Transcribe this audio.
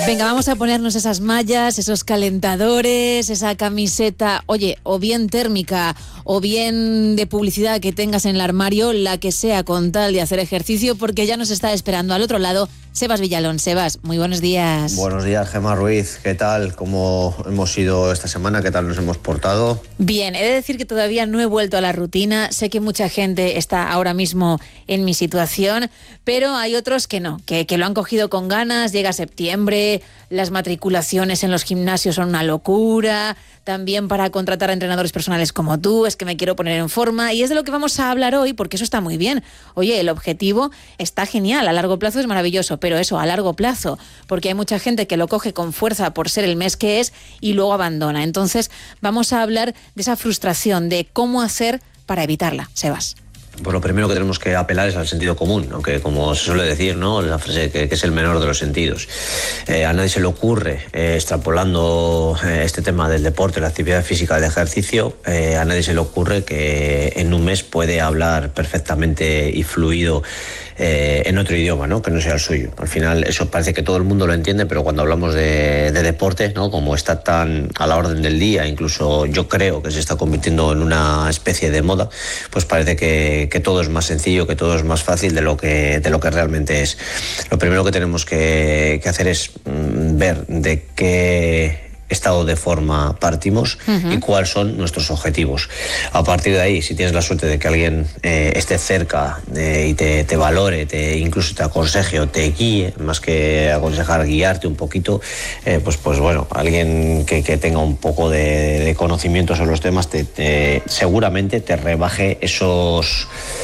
Venga, vamos a ponernos esas mallas, esos calentadores, esa camiseta, oye, o bien térmica o bien de publicidad que tengas en el armario, la que sea, con tal de hacer ejercicio, porque ya nos está esperando al otro lado Sebas Villalón. Sebas, muy buenos días. Buenos días, Gemma Ruiz. ¿Qué tal? ¿Cómo hemos ido esta semana? ¿Qué tal nos hemos portado? Bien, he de decir que todavía no he vuelto a la rutina. Sé que mucha gente está ahora mismo en mi situación, pero hay otros que no, que lo han cogido con ganas. Llega septiembre, las matriculaciones en los gimnasios son una locura. También para contratar a entrenadores personales como tú, es que me quiero poner en forma, y es de lo que vamos a hablar hoy, porque eso está muy bien. Oye, el objetivo está genial, a largo plazo es maravilloso, pero eso, a largo plazo, porque hay mucha gente que lo coge con fuerza por ser el mes que es y luego abandona. Entonces, vamos a hablar de esa frustración, de cómo hacer para evitarla. Sebas. Pues lo primero que tenemos que apelar es al sentido común, aunque como se suele decir, ¿no? La frase que es el menor de los sentidos. A nadie se le ocurre, extrapolando este tema del deporte, la actividad física, del ejercicio, a nadie se le ocurre que en un mes puede hablar perfectamente y fluido en otro idioma, ¿no? Que no sea el suyo. Al final eso parece que todo el mundo lo entiende, pero cuando hablamos de deporte, ¿no? Como está tan a la orden del día, incluso yo creo que se está convirtiendo en una especie de moda, pues parece que todo es más sencillo, que todo es más fácil de lo que realmente es. Lo primero que tenemos que hacer es ver de qué estado de forma partimos y cuáles son nuestros objetivos. A partir de ahí, si tienes la suerte de que alguien esté cerca y te valore, incluso te aconseje o te guíe, más que aconsejar, guiarte un poquito, pues bueno, alguien que tenga un poco de conocimiento sobre los temas seguramente te rebaje esos